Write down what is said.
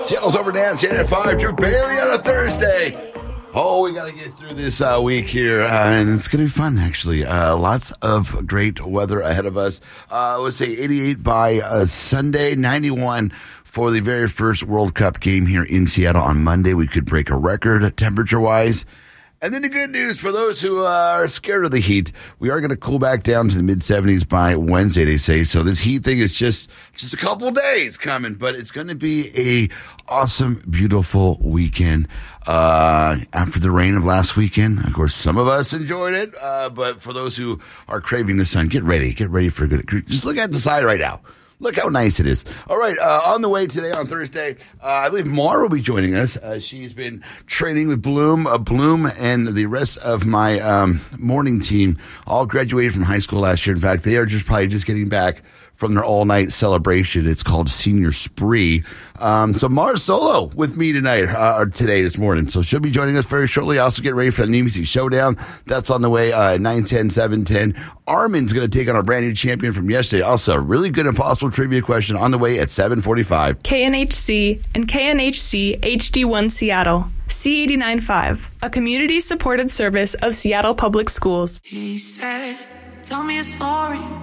Seattle's Overdance, 8 at 5, Drew Bailey on a Thursday. Oh, we got to get through this week here, and it's going to be fun, actually. Lots of great weather ahead of us. Let's say 88 by Sunday, 91 for the very first World Cup game here in Seattle on Monday. We could break a record temperature-wise. And then the good news for those who are scared of the heat, we are going to cool back down to the mid-70s by Wednesday, they say. So this heat thing is just a couple of days coming, but it's going to be a awesome, beautiful weekend. After the rain of last weekend, of course, some of us enjoyed it, but for those who are craving the sun, get ready for a good. Just look at the side right now. Look how nice it is. All right, on the way today on Thursday, I believe Mara will be joining us. She's been training with Bloom. Bloom and the rest of my morning team all graduated from high school last year. In fact, they are probably just getting back from their all-night celebration. It's called Senior Spree. So Mara's solo with me tonight, or this morning. So she'll be joining us very shortly. Also get ready for the NBC Showdown. That's on the way, 9:10, 7:10. Armin's going to take on our brand new champion from yesterday. Also, a really good Impossible Trivia question on the way at 7:45. KNHC and KNHC HD1 Seattle. C89.5, a community-supported service of Seattle Public Schools. He said, tell me a story.